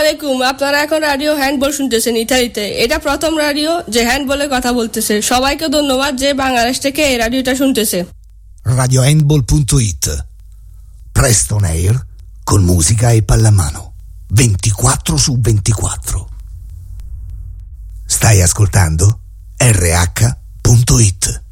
আলাইকুম, আপনারা এখন রাডিও হ্যান্ডবল শুনতেছেন ইতালিতে। এটা প্রথম রাডিও যে হ্যান্ডবলে কথা বলতেছে। সবাইকে ধন্যবাদ যে বাংলাদেশ থেকে এই রাডিওটা শুনতেছে। radiohandball.it, presto on air con musica e pallamano 24/24. Stai ascoltando RH.it.